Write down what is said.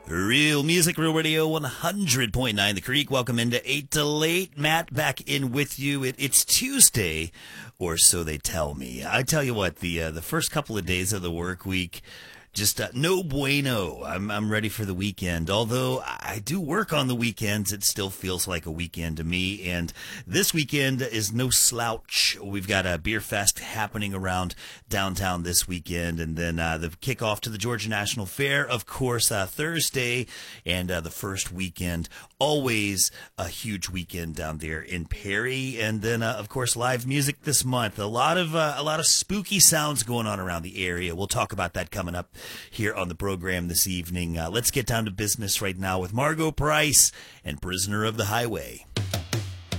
Real music, real radio, 100.9 The Creek. Welcome into 8 to Late. Matt back in with you. It's Tuesday, or so they tell me. I tell you what, the first couple of days of the work week, just no bueno. I'm ready for the weekend. Although I do work on the weekends, it still feels like a weekend to me. And this weekend is no slouch. We've got a beer fest happening around downtown this weekend, and then the kickoff to the Georgia National Fair, of course, Thursday, and the first weekend. Always a huge weekend down there in Perry, and then of course live music this month. A lot of spooky sounds going on around the area. We'll talk about that coming up here on the program this evening. Let's get down to business right now with Margo Price and Prisoner of the Highway.